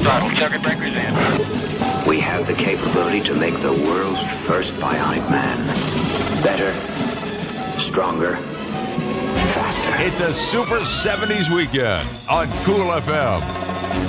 throttle. Circuit breakers in. We have the capability to make the world's first bionic man. Better, stronger, faster. It's a Super 70s weekend on Cool FM.